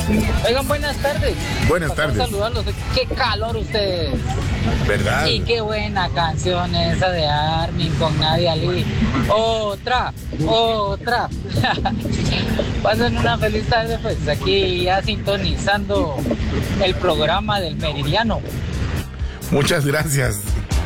Oigan, buenas tardes. Buenas tardes. Saludarlos. Qué calor ustedes. ¿Verdad? Y qué buena canción esa de Armin con Nadia Lee. Otra. Pasen una feliz tarde, pues aquí ya sintonizando el programa del Meridiano. Muchas gracias.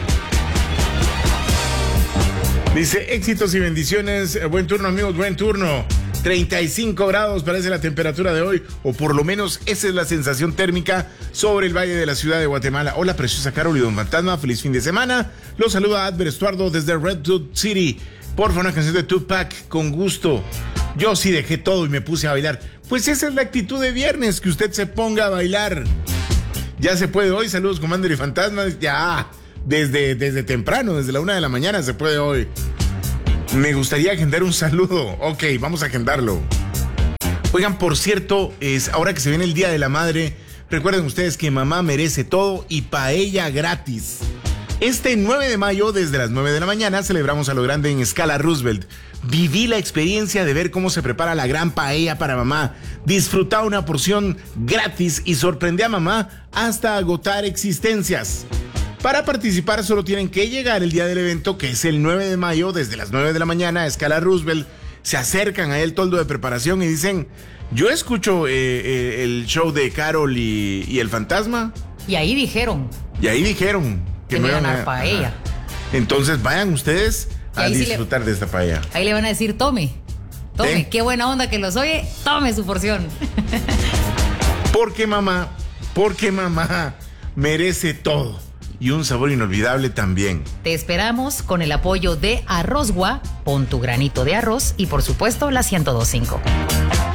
Dice, éxitos y bendiciones. Buen turno, amigos, buen turno. 35 grados parece la temperatura de hoy, o por lo menos esa es la sensación térmica sobre el valle de la ciudad de Guatemala. Hola, preciosa Carol y Don Fantasma, feliz fin de semana. Los saluda Adver Estuardo desde Redwood City. Porfa, una canción de Tupac, con gusto. Yo sí dejé todo y me puse a bailar. Pues esa es la actitud de viernes, que usted se ponga a bailar. Ya se puede hoy, saludos Commander y Fantasma. Ya, desde temprano, desde la 1 de la mañana se puede hoy. Me gustaría agendar un saludo. Ok, vamos a agendarlo. Oigan, por cierto, ahora que se viene el Día de la Madre, recuerden ustedes que mamá merece todo y paella gratis. Este 9 de mayo, desde las 9 de la mañana, celebramos a lo grande en Escala Roosevelt. Viví la experiencia de ver cómo se prepara la gran paella para mamá. Disfruta una porción gratis y sorprende a mamá hasta agotar existencias. Para participar solo tienen que llegar el día del evento, que es el 9 de mayo, desde las 9 de la mañana a Escala Roosevelt. Se acercan a el toldo de preparación y dicen, yo escucho el show de Carol y el Fantasma. Y ahí dijeron que me no iban iban a dar paella. Entonces vayan ustedes a disfrutar de esta paella. Ahí le van a decir, tome, qué buena onda que los oye, tome su porción. Porque mamá merece todo. Y un sabor inolvidable también. Te esperamos con el apoyo de Arrozgua, pon tu granito de arroz y por supuesto la 102.5.